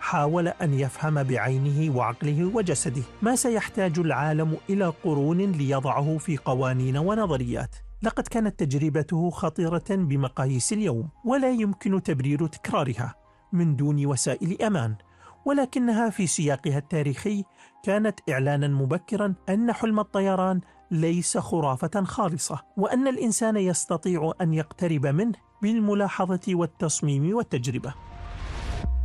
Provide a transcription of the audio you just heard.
حاول أن يفهم بعينه وعقله وجسده ما سيحتاج العالم إلى قرون ليضعه في قوانين ونظريات. لقد كانت تجربته خطيرة بمقاييس اليوم، ولا يمكن تبرير تكرارها من دون وسائل أمان، ولكنها في سياقها التاريخي كانت إعلانا مبكرا أن حلم الطيران ليس خرافة خالصة، وأن الإنسان يستطيع أن يقترب منه بالملاحظة والتصميم والتجربة.